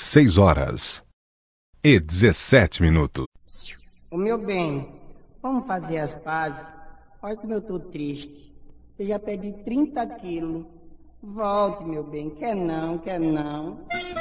6h17. Ô meu bem, vamos fazer as pazes. Olha como eu tô triste. Eu já perdi 30 quilos. Volte, meu bem. Quer não, quer não.